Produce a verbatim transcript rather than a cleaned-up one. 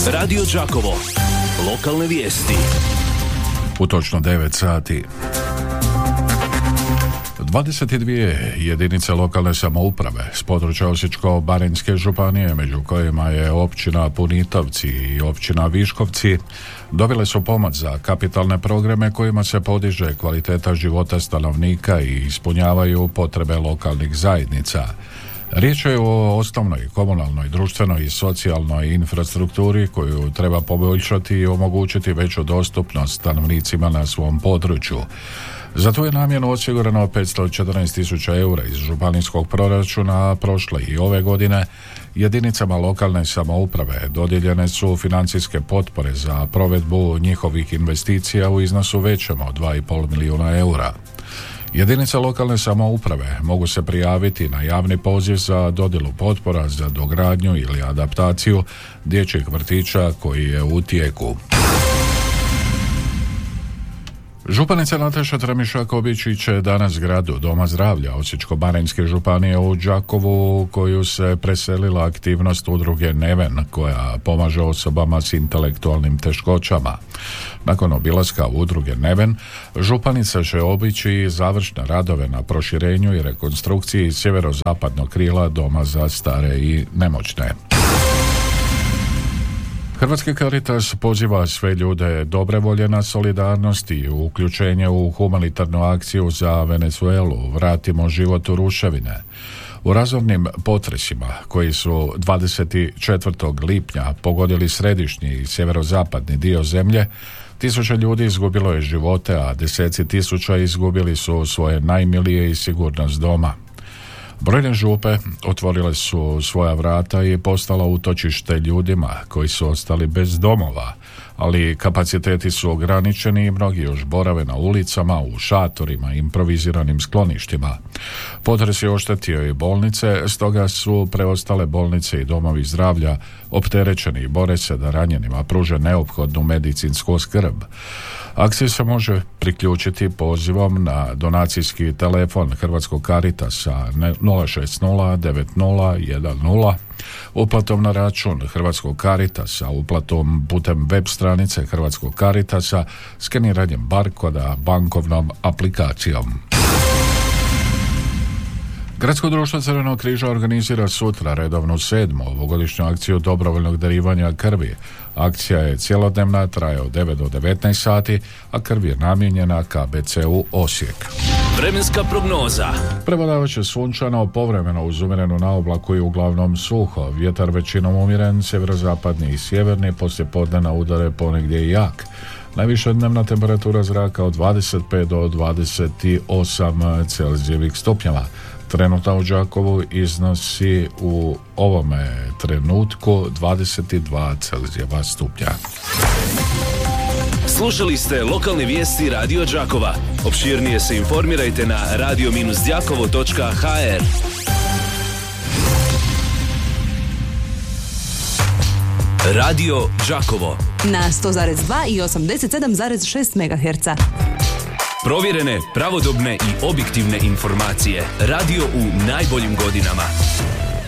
Radio Đakovo. Lokalne vijesti. U točno devet sati. dvadeset dvije jedinice lokalne samouprave s područja Osječko-baranjske županije, među kojima je općina Punitovci i općina Viškovci, dobile su pomoć za kapitalne programe kojima se podiže kvaliteta života stanovnika i ispunjavaju potrebe lokalnih zajednica. Riječ je o osnovnoj komunalnoj, društvenoj i socijalnoj infrastrukturi koju treba poboljšati i omogućiti veću dostupnost stanovnicima na svom području. Za tu je namjenu osigurano petsto četrnaest tisuća eura iz županijskog proračuna, a prošle i ove godine jedinicama lokalne samouprave dodijeljene su financijske potpore za provedbu njihovih investicija u iznosu većem od dva i pol milijuna eura. Jedinice lokalne samouprave mogu se prijaviti na javni poziv za dodjelu potpora za dogradnju ili adaptaciju dječjih vrtića koji je u tijeku. Županica Nataša Tramišak-Običić će danas zgradu Doma zdravlja Osječko-baranjske županije u Đakovu, u koju se preselila aktivnost udruge Neven, koja pomaže osobama s intelektualnim teškoćama. Nakon obilaska udruge Neven, županica će obići završne radove na proširenju i rekonstrukciji sjeverozapadnog krila Doma za stare i nemoćne. Hrvatski Caritas poziva sve ljude dobre volje na solidarnost i uključenje u humanitarnu akciju za Venezuelu Vratimo život u ruševine. U razornim potresima koji su dvadeset četvrtog lipnja pogodili središnji i sjeverozapadni dio zemlje, tisuće ljudi izgubilo je živote, a deseci tisuća izgubili su svoje najmilije i sigurnost doma. Brojne župe otvorile su svoja vrata i postala utočište ljudima koji su ostali bez domova, ali kapaciteti su ograničeni i mnogi još borave na ulicama, u šatorima i improviziranim skloništima. Potres je oštetio i bolnice, stoga su preostale bolnice i domovi zdravlja opterećeni i bore se da ranjenima pruže neophodnu medicinsku skrb. Akcija se može priključiti pozivom na donacijski telefon Hrvatskog Caritasa nula šest nula devet nula jedan nula, uplatom na račun Hrvatskog Caritasa, uplatom putem web stranice Hrvatskog Caritasa, skeniranjem barkoda, bankovnom aplikacijom. Gradsko društvo Crvenog križa organizira sutra redovnu sedmu ovogodišnju akciju dobrovoljnog darivanja krvi. Akcija je cjelodnevna, traje od devet do devetnaest sati, a krv je namijenjena K B C-u Osijek. Vremenska prognoza. Prevladavaće sunčano, povremeno uz umjerenu naoblaku i uglavnom suho. Vjetar većinom umjeren, sjeverozapadni i sjeverni, poslije podnevna udare ponegdje i jak. Najviša dnevna temperatura zraka od dvadeset pet do dvadeset osam celzijevih stupnjeva. Trenutno u Đakovu iznosi u ovome trenutku dvadeset dva celzijeva stupnja. Slušali ste lokalne vijesti Radio Đakova. Opširnije se informirajte na radio đakovo točka ha er. Radio Đakovo na sto zarez dva i osamdeset sedam zarez šest megaherca. Provjerene, pravodobne i objektivne informacije. Radio u najboljim godinama.